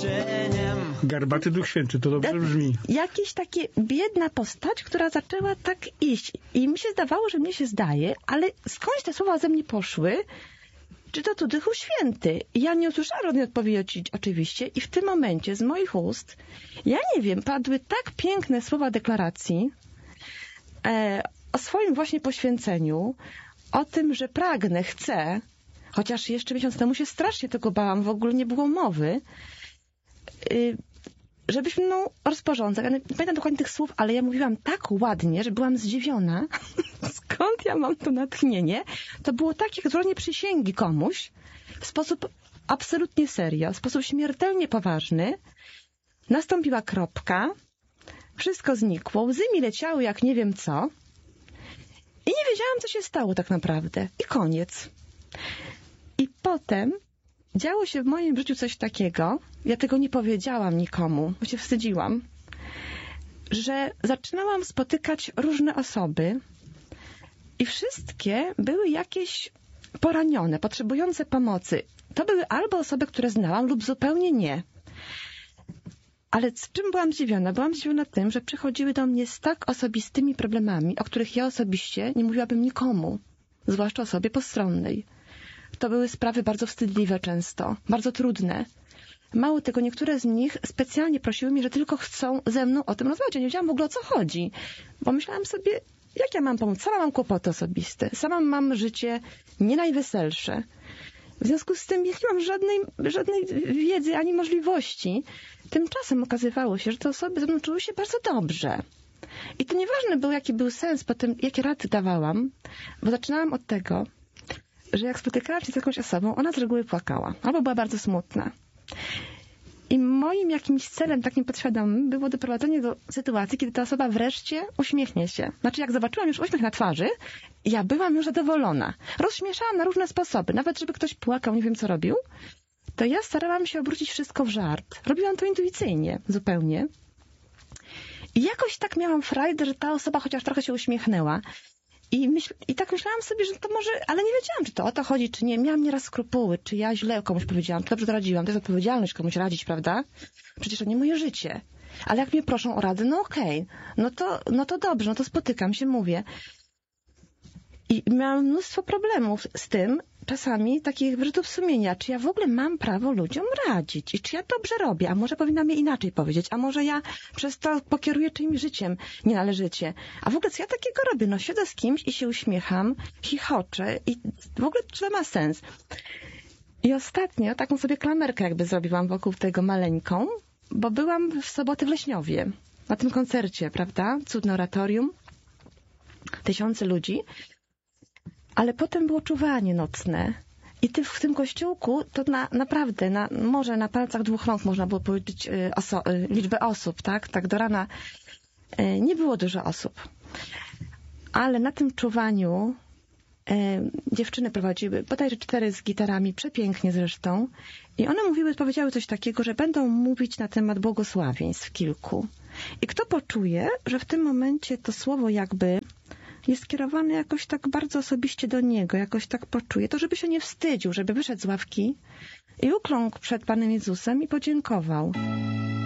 Garbaty Duch Święty, to dobrze brzmi. Jakaś taka biedna postać, która zaczęła tak iść. I mi się zdawało, że mnie się zdaje, ale skądś te słowa ze mnie poszły, czy to tu Duchu Święty? I ja nie usłyszałam żadnej odpowiedzi oczywiście i w tym momencie z moich ust, ja nie wiem, padły tak piękne słowa deklaracji o swoim właśnie poświęceniu, o tym, że pragnę, chcę, chociaż jeszcze miesiąc temu się strasznie tego bałam, w ogóle nie było mowy, żebyś mną rozporządzał. Ja nie pamiętam dokładnie tych słów, ale ja mówiłam tak ładnie, że byłam zdziwiona. Skąd ja mam to natchnienie? To było tak, jak złożenie przysięgi komuś w sposób absolutnie serio, w sposób śmiertelnie poważny. Nastąpiła kropka, wszystko znikło, łzy mi leciały jak nie wiem co i nie wiedziałam, co się stało tak naprawdę. I koniec. I potem działo się w moim życiu coś takiego, ja tego nie powiedziałam nikomu, bo się wstydziłam, że zaczynałam spotykać różne osoby i wszystkie były jakieś poranione, potrzebujące pomocy. To były albo osoby, które znałam lub zupełnie nie. Ale z czym byłam zdziwiona? Byłam zdziwiona tym, że przychodziły do mnie z tak osobistymi problemami, o których ja osobiście nie mówiłabym nikomu, zwłaszcza osobie postronnej. To były sprawy bardzo wstydliwe często, bardzo trudne. Mało tego, niektóre z nich specjalnie prosiły mnie, że tylko chcą ze mną o tym rozmawiać. Ja nie wiedziałam w ogóle, o co chodzi. Bo myślałam sobie, jak ja mam pomóc? Sama mam kłopoty osobiste. Sama mam życie nie najweselsze. W związku z tym, jak nie mam żadnej wiedzy ani możliwości, tymczasem okazywało się, że te osoby ze mną czuły się bardzo dobrze. I to nieważne było, jaki był sens potem, jakie rady dawałam, bo zaczynałam od tego, że jak spotykałam się z jakąś osobą, ona z reguły płakała, albo była bardzo smutna. I moim jakimś celem takim podświadomym było doprowadzenie do sytuacji, kiedy ta osoba wreszcie uśmiechnie się. Znaczy, jak zobaczyłam już uśmiech na twarzy, ja byłam już zadowolona. Rozśmieszałam na różne sposoby. Nawet żeby ktoś płakał, nie wiem co robił, to ja starałam się obrócić wszystko w żart. Robiłam to intuicyjnie, zupełnie. I jakoś tak miałam frajdę, że ta osoba chociaż trochę się uśmiechnęła. I tak myślałam sobie, że to może, ale nie wiedziałam, czy to o to chodzi, czy nie. Miałam nieraz skrupuły, czy ja źle komuś powiedziałam, czy dobrze doradziłam. To jest odpowiedzialność komuś radzić, prawda? Przecież to nie moje życie. Ale jak mnie proszą o radę, no okej. No to dobrze, no to spotykam się, mówię. I miałam mnóstwo problemów z tym, czasami takich wyrzutów sumienia, czy ja w ogóle mam prawo ludziom radzić i czy ja dobrze robię, a może powinnam je inaczej powiedzieć, a może ja przez to pokieruję czyimś życiem nienależycie, a w ogóle co ja takiego robię? No siedzę z kimś i się uśmiecham, chichoczę i w ogóle czy to ma sens? I ostatnio taką sobie klamerkę jakby zrobiłam wokół tego maleńką, bo byłam w sobotę w Leśniowie, na tym koncercie, prawda? Cudne oratorium, tysiące ludzi. Ale potem było czuwanie nocne. I w tym kościółku to naprawdę, może na palcach 2 rąk można było powiedzieć liczbę osób, tak? Tak do rana nie było dużo osób. Ale na tym czuwaniu dziewczyny prowadziły, bodajże 4 z gitarami, przepięknie zresztą. I one powiedziały coś takiego, że będą mówić na temat błogosławieństw kilku. I kto poczuje, że w tym momencie to słowo jakby jest skierowany jakoś tak bardzo osobiście do niego, jakoś tak poczuje, to żeby się nie wstydził, żeby wyszedł z ławki i ukląkł przed Panem Jezusem i podziękował.